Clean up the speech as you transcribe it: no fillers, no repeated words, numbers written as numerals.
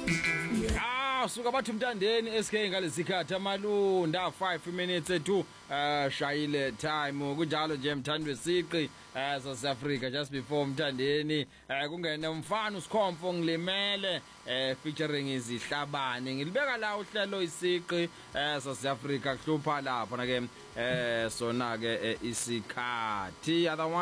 Suka bathi Mtandeni SK ngalesikhathi amalunda 5 minutes to shayile time kunjalo nje Mthandwe Siqi South Africa just before Mtandeni kungena umfana uSkhomfo ngilimele featuring izihlabane ngilibeka la uhlelo isiqi South Africa kuhlupha lapha na ke sona ke isikhathi